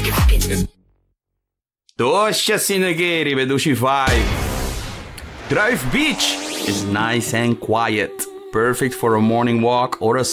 Tosia Sinegeri, veduši vibe. Drive Beach is nice and quiet, perfect for a morning walk or a